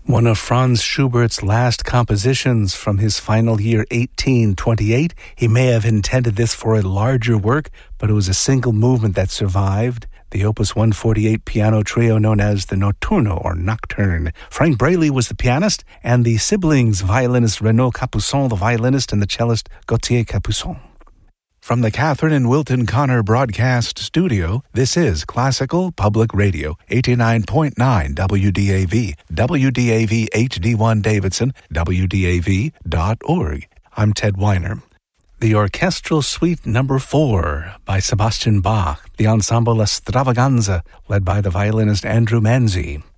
One of Franz Schubert's last compositions from his final year 1828. He may have intended this for a larger work, but it was a single movement that survived. The Opus 148 piano trio known as the Notturno or Nocturne. Frank Braley was the pianist, and the siblings, violinist Renaud Capuçon, the violinist, and the cellist Gauthier Capuçon. From the Catherine and Wilton Connor Broadcast Studio, this is Classical Public Radio, 89.9 WDAV, WDAV HD1 Davidson, WDAV.org. I'm Ted Weiner. The Orchestral Suite No. 4 by Sebastian Bach, the Ensemble Extravaganza, led by the violinist Andrew Manzi.